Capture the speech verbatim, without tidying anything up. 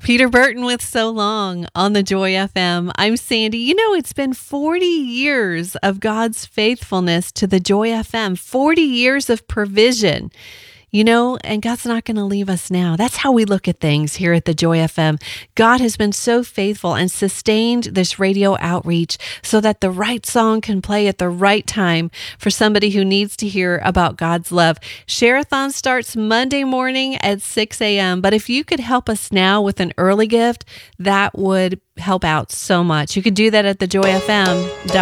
Peter Burton with So Long on the Joy F M. I'm Sandy. You know, it's been forty years of God's faithfulness to the Joy F M, forty years of provision. You know, and God's not going to leave us now. That's how we look at things here at the Joy F M. God has been so faithful and sustained this radio outreach so that the right song can play at the right time for somebody who needs to hear about God's love. Share-a-thon starts Monday morning at six a.m. But if you could help us now with an early gift, that would help out so much. You can do that at the joy f m dot com.